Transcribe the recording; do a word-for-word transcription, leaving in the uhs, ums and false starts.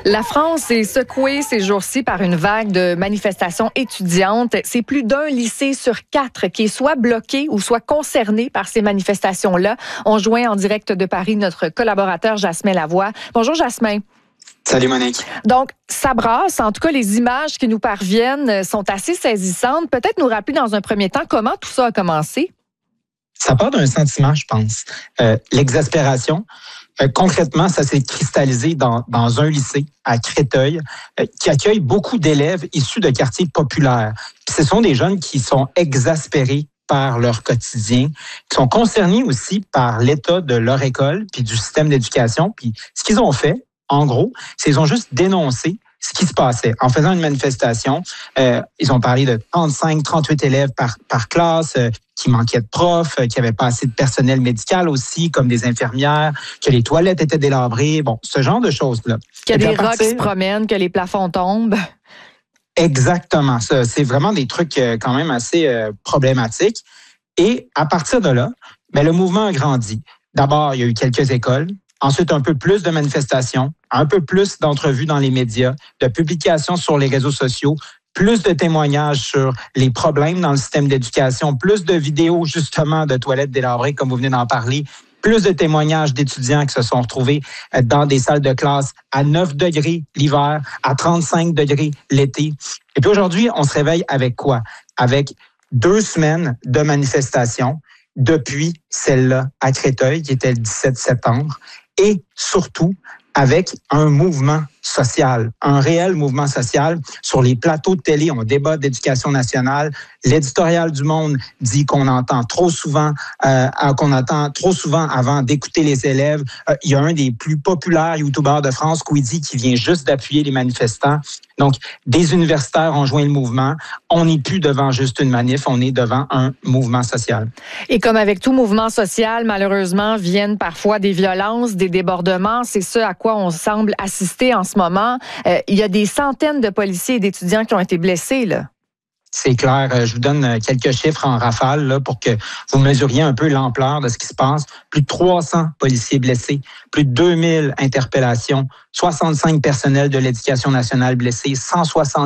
La France est secouée ces jours-ci par une vague de manifestations étudiantes. C'est plus d'un lycée sur quatre qui est soit bloqué ou soit concerné par ces manifestations-là. On joint en direct de Paris notre collaborateur Jasmin Lavoie. Bonjour Jasmin. Salut Monique. Donc, ça brasse. En tout cas, les images qui nous parviennent sont assez saisissantes. Peut-être nous rappeler dans un premier temps comment tout ça a commencé. Ça part d'un sentiment, je pense. Euh, l'exaspération. Euh, concrètement, ça s'est cristallisé dans, dans un lycée à Créteil euh, qui accueille beaucoup d'élèves issus de quartiers populaires. Puis ce sont des jeunes qui sont exaspérés par leur quotidien, qui sont concernés aussi par l'état de leur école puis du système d'éducation. Puis ce qu'ils ont fait, en gros, c'est qu'ils ont juste dénoncé ce qui se passait. En faisant une manifestation, euh, ils ont parlé de trente-cinq, trente-huit élèves par, par classe, euh, qui manquaient de profs, euh, qui n'avaient pas assez de personnel médical aussi, comme des infirmières, que les toilettes étaient délabrées, bon, ce genre de choses-là. Qu'il y a des rats qui se promènent, que les plafonds tombent. Exactement. Ça, c'est vraiment des trucs euh, quand même assez euh, problématiques. Et à partir de là, ben, le mouvement a grandi. D'abord, il y a eu quelques écoles. Ensuite, un peu plus de manifestations, un peu plus d'entrevues dans les médias, de publications sur les réseaux sociaux, plus de témoignages sur les problèmes dans le système d'éducation, plus de vidéos justement de toilettes délabrées, comme vous venez d'en parler, plus de témoignages d'étudiants qui se sont retrouvés dans des salles de classe à neuf degrés l'hiver, à trente-cinq degrés l'été. Et puis aujourd'hui, on se réveille avec quoi? Avec deux semaines de manifestations depuis celle-là à Créteil, qui était le dix-sept septembre. Et surtout, avec un mouvement social, un réel mouvement social. Sur les plateaux de télé, on débat d'éducation nationale. L'éditorial du Monde dit qu'on entend trop souvent, euh, qu'on entend trop souvent avant d'écouter les élèves. Euh, il y a un des plus populaires youtubeurs de France, Squeezie, qui vient juste d'appuyer les manifestants. Donc, des universitaires ont joint le mouvement. On n'est plus devant juste une manif, on est devant un mouvement social. Et comme avec tout mouvement social, malheureusement, viennent parfois des violences, des débordements. C'est ce à quoi on semble assister en ce moment. Euh, il y a des centaines de policiers et d'étudiants qui ont été blessés, là. C'est clair. Je vous donne quelques chiffres en rafale là, pour que vous mesuriez un peu l'ampleur de ce qui se passe. Plus de trois cents policiers blessés, plus de deux mille interpellations, soixante-cinq personnels de l'Éducation nationale blessés, cent soixante